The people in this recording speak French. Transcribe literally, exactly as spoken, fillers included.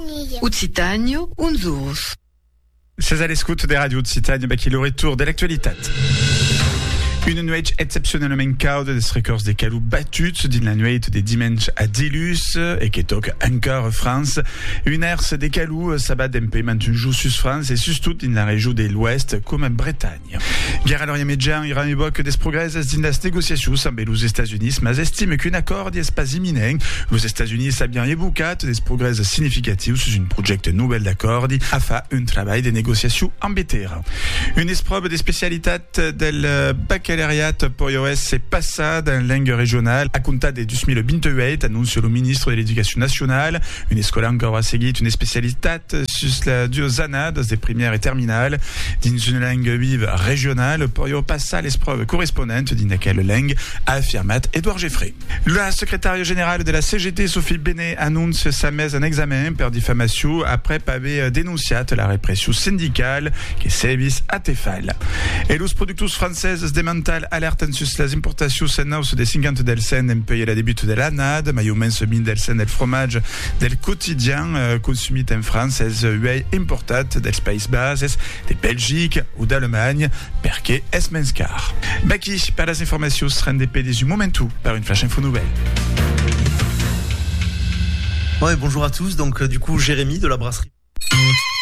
Occitânio, Unzurus. C'est à l'écoute des radios de Occitanie, bah, qui est le retour de l'actualité. Une nuit exceptionnellement caude des records des calous battus din la nuit des dimanches à Dilus et qui toque encore France. Une herse des calous s'abat d'un pays maintenu sur France et surtout dans la région de l'Ouest comme en Bretagne. Guerre à l'Orient Médian, Iran évoque des progrès dans les négociations avec les États-Unis, mais estime qu'un accord n'est pas imminent. Les États-Unis savent bien évoquer des progrès significatifs sous une project nouvelle d'accord à faire un travail de négociation embêté. Une épreuve des spécialités del baccalauréat pour I O S c'est passé dans langue régionale à compter de deux mille vingt-huit, annonce le ministre de l'Éducation nationale. Une école encore a seguit une spécialité sur la diozanade des premières et terminales dans une langue vive régionale pour y passer l'épreuve correspondante dans laquelle langue a affirmé Édouard Geffrey. La secrétaire générale de la C G T, Sophie Benet, annonce sa mise en examen per diffamation après avoir dénoncé la répression syndicale qui sévit à Tefal. Et les producteurs françaises démental alertent sur les importations sennaus des cinquante delsen en pays à la début de l'année, mais au moins ce min delsen del fromage del quotidien euh, consumé en France est hué importat des Pays Basses, de Belgique ou d'Allemagne, perché es menscar. Baki, par les informations seront des P D du Momentum par une flash info nouvelle. Ouais, bonjour à tous. Donc, euh, du coup, Jérémy de la brasserie.